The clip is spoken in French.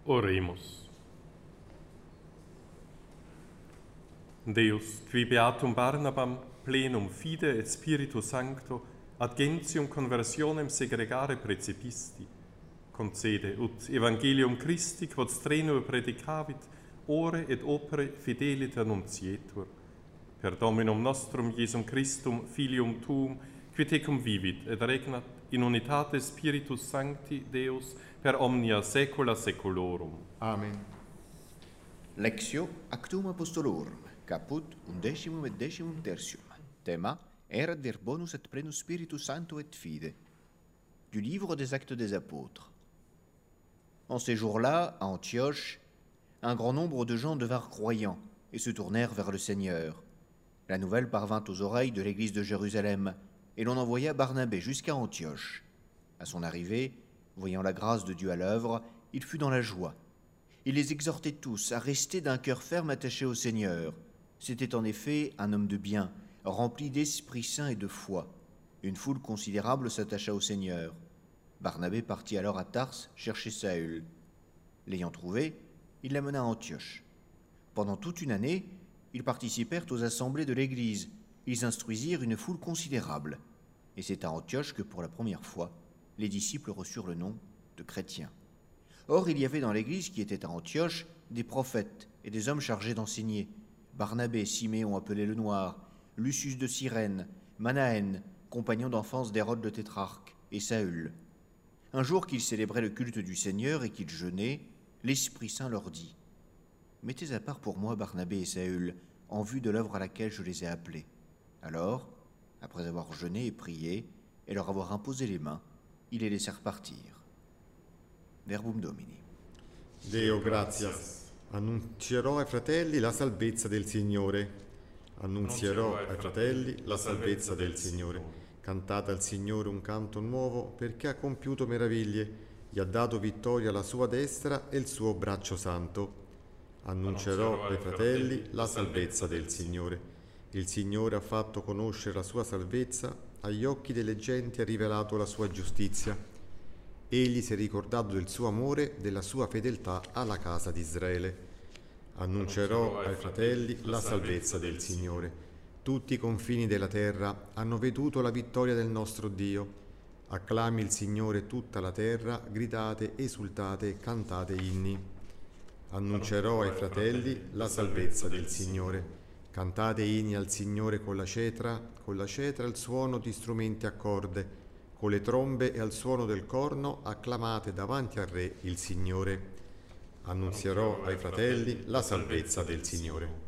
Oremus. Deus, qui beatum Barnabam plenum fide et Spiritus Sancto ad gentium conversionem segregare precipisti, concede ut Evangelium Christi quod strenue predicavit, ore et opere fideliter annuncietur, per Dominum nostrum Iesum Christum, Filium Tuum, qui tecum vivit et regnat in unitate Spiritus Sancti Deus per omnia saecula saeculorum. Amen. Lectio Actum Apostolorum, caput 11 et 10 tertium. Thema erat ver bonus et plenus Spiritus Sancto et fide. Du livre des Actes des Apôtres. En ces jours-là, à Antioche, un grand nombre de gens devinrent croyants et se tournèrent vers le Seigneur. La nouvelle parvint aux oreilles de l'église de Jérusalem, et l'on envoya Barnabé jusqu'à Antioche. À son arrivée, voyant la grâce de Dieu à l'œuvre, il fut dans la joie. Il les exhortait tous à rester d'un cœur ferme attaché au Seigneur. C'était en effet un homme de bien, rempli d'Esprit Saint et de foi. Une foule considérable s'attacha au Seigneur. Barnabé partit alors à Tarse chercher Saül. L'ayant trouvé, il l'amena à Antioche. Pendant toute une année, ils participèrent aux assemblées de l'Église. Ils instruisirent une foule considérable. Et c'est à Antioche que, pour la première fois, les disciples reçurent le nom de chrétiens. Or, il y avait dans l'Église qui était à Antioche des prophètes et des hommes chargés d'enseigner. Barnabé, Siméon appelé le Noir, Lucius de Cyrène, Manaën, compagnon d'enfance d'Hérode le tétrarque, et Saül. Un jour qu'ils célébraient le culte du Seigneur et qu'ils jeûnaient, l'Esprit Saint leur dit « Mettez à part pour moi Barnabé et Saül, en vue de l'œuvre à laquelle je les ai appelés. » Alors, après avoir jeûné et prié, et leur avoir imposé les mains, ils les laissèrent partir. Verbum Domini. Deo gratias. Annunzierò ai fratelli la salvezza del Signore. Annunzierò ai fratelli la salvezza del Signore. Cantate al Signore un canto nuovo, perché ha compiuto meraviglie, gli ha dato vittoria alla sua destra e il suo braccio santo. Annuncerò ai fratelli la salvezza del Signore. Il Signore ha fatto conoscere la sua salvezza, agli occhi delle genti ha rivelato la sua giustizia. Egli si è ricordato del suo amore, della sua fedeltà alla casa di Israele. Annuncerò ai fratelli la salvezza del Signore. Tutti i confini della terra hanno veduto la vittoria del nostro Dio. Acclami il Signore tutta la terra, gridate, esultate, cantate inni. Annuncerò ai fratelli la salvezza del Signore. Cantate inni al Signore con la cetra il suono di strumenti a corde, con le trombe e al suono del corno acclamate davanti al Re il Signore. Annunzierò ai fratelli la salvezza del Signore.